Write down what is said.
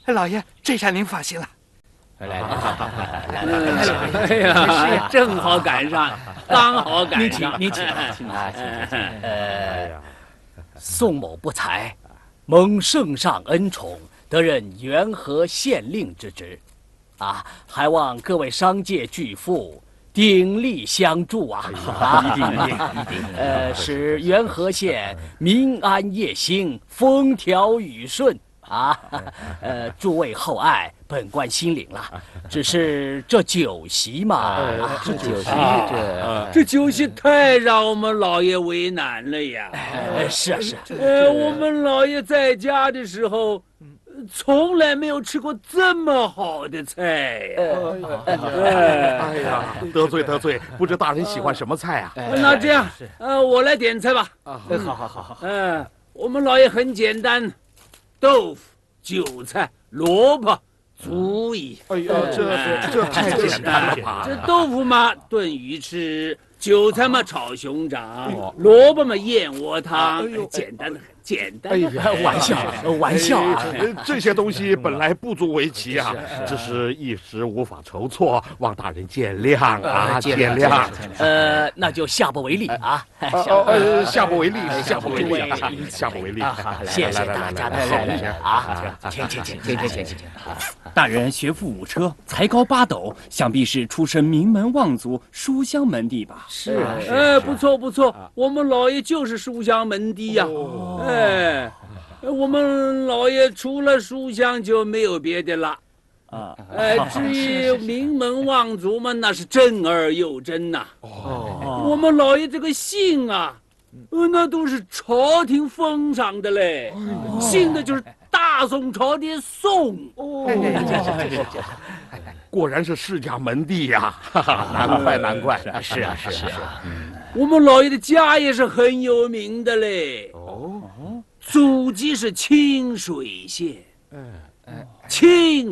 老爷，这下您放心了。 来， 哎呀，正好赶上，刚好赶上。 您请。宋某不才，蒙圣上恩宠，得任元和县令之职，还望各位商界巨富鼎力相助啊！ 一定。 使元和县民安业兴，风调雨顺。诸位厚爱，本官心领了。只是这酒席嘛， 这酒席太让我们老爷为难了呀。 是。 我们老爷在家的时候，从来没有吃过这么好的菜呀。 哎呀，得罪，不知大人喜欢什么菜啊？ 那这样，我来点菜吧。 好。 我们老爷很简单。豆腐、韭菜、萝卜，足矣。 哎呀，这太简单了吧？ 这豆腐嘛，炖鱼吃；韭菜嘛，炒熊掌；萝卜嘛，燕窝汤。简单的很，简单的很。 玩笑啊！ 这些东西本来不足为奇啊，只是一时无法筹措，望大人见谅啊，见谅。 那就下不为例啊。 下不为例。 谢谢大家的厚礼啊！请。 大人学富五车，才高八斗，想必是出身名门望族书香门第吧？ 是。不错，我们老爷就是书香门第呀。我们老爷除了书香就没有别的了。至于名门望族嘛，那是正而又真呐。我们老爷这个姓啊，那都是朝廷封赏的嘞，姓的就是大宋朝的宋。 果然是世家门第呀，难怪。 是。 我们老爷的家也是很有名的嘞。祖籍是清水县。清